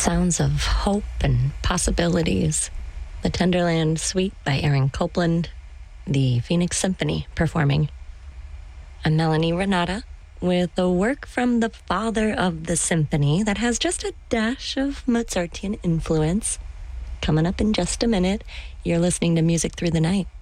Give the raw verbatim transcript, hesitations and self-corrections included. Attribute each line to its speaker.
Speaker 1: Sounds of hope and possibilities. The Tenderland Suite by Aaron Copland, the Phoenix Symphony performing. I'm Melanie Renata with a work from the father of the symphony that has just a dash of Mozartian influence. Coming up in just a minute, you're listening to Music Through the Night.